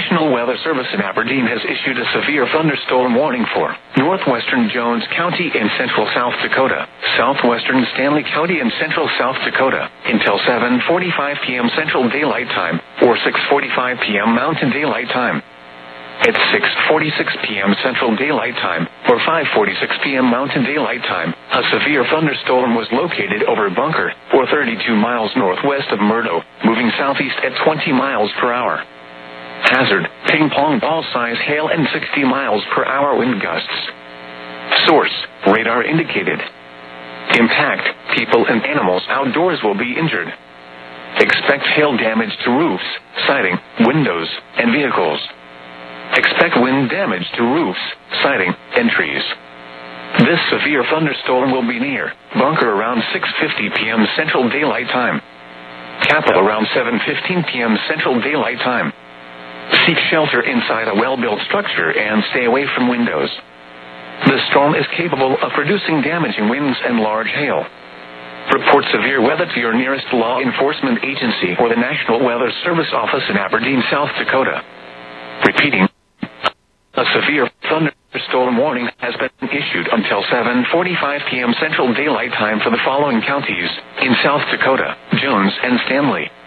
National Weather Service in Aberdeen has issued a severe thunderstorm warning for northwestern Jones County and central South Dakota, southwestern Stanley County and central South Dakota, until 7:45 p.m. Central Daylight Time, or 6:45 p.m. Mountain Daylight Time. At 6:46 p.m. Central Daylight Time, or 5:46 p.m. Mountain Daylight Time, a severe thunderstorm was located over Bunker, or 32 miles northwest of Murdo, moving southeast at 20 miles per hour. Hazard, ping-pong ball-size hail and 60 miles per hour wind gusts. Source, radar indicated. Impact, people and animals outdoors will be injured. Expect hail damage to roofs, siding, windows, and vehicles. Expect wind damage to roofs, siding, and trees. This severe thunderstorm will be near Bunker around 6:50 p.m. Central Daylight Time. Kappa around 7:15 p.m. Central Daylight Time. Seek shelter inside a well-built structure and stay away from windows. The storm is capable of producing damaging winds and large hail. Report severe weather to your nearest law enforcement agency or the National Weather Service office in Aberdeen, South Dakota. Repeating, a severe thunderstorm warning has been issued until 7:45 p.m. Central Daylight Time for the following counties in South Dakota: Jones and Stanley.